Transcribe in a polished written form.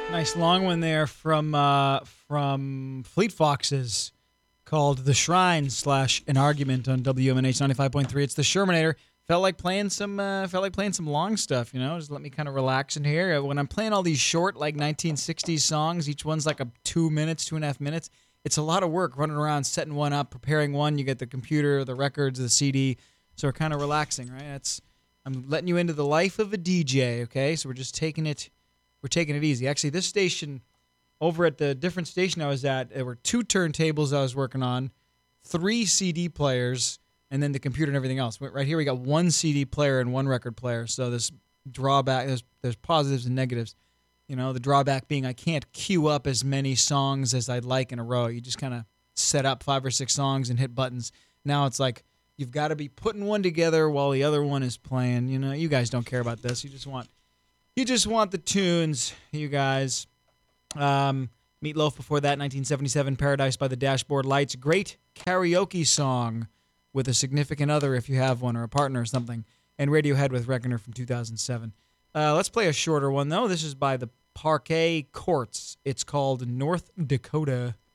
Nice long one there from Fleet Foxes called "The Shrine" slash an argument on WMNH 95.3. It's the Shermanator. Felt like playing some long stuff, Just let me kind of relax in here. When I'm playing all these short, like 1960s songs, each one's like 2 minutes, 2.5 minutes. It's a lot of work running around setting one up, preparing one. You get the computer, the records, the CD. So we're kind of relaxing, right? I'm letting you into the life of a DJ, okay? So we're taking it easy. Actually, this station, over at the different station I was at, there were 2 turntables I was working on, 3 CD players, and then the computer and everything else. Right here we got 1 CD player and 1 record player. So this drawback, there's positives and negatives. The drawback being I can't queue up as many songs as I'd like in a row. You just kind of set up 5 or 6 songs and hit buttons. Now it's like you've got to be putting one together while the other one is playing. You guys don't care about this. You just want the tunes, you guys. Meatloaf before that, 1977, Paradise by the Dashboard Lights. Great karaoke song with a significant other if you have one or a partner or something. And Radiohead with Reckoner from 2007. Let's play a shorter one, though. This is by the Parquet Courts. It's called North Dakota.